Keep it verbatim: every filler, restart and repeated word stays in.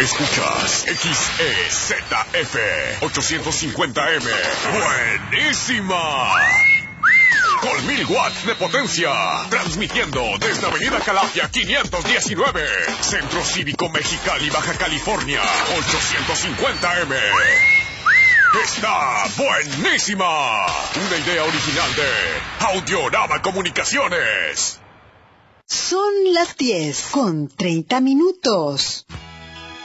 Escuchas X E Z F ochocientos cincuenta M. ¡Buenísima! Con mil watts de potencia. Transmitiendo desde Avenida Calafia quinientos diecinueve. Centro Cívico Mexicali, Baja California. ochocientos cincuenta M. ¡Está buenísima! Una idea original de Audiorama Comunicaciones. Son las diez con treinta minutos.